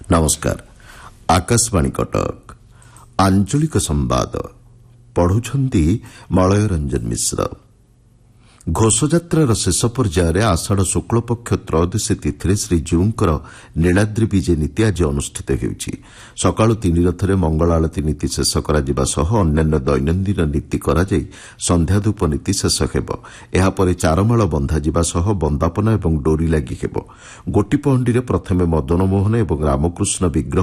नमस्कार आकाशवाणी कटक आंचलिक संवाद पढ़ुछंती मलय रंजन मिश्र। घोषयात्रार शेष पर्यायर आषाढ़ शुक्लपक्ष त्रयोदशी तिथि श्रीजीउंकर नीलाद्रि विजे नीति आज अनुष्ठित होउछि। सकाळु तीन रथरे मंगल आलती नीति शेष कराजिबा सह अन्यान्य दैनन्दिन नीति कराଯାई संध्याधूप नीति शेष हेब। एहापरे चारमाळ बंधाजिबा सह बंदापना एवं डोरी लागि हेब। गोटीपहंडीरे प्रथमे मदनमोहन एवं रामकृष्ण विग्रह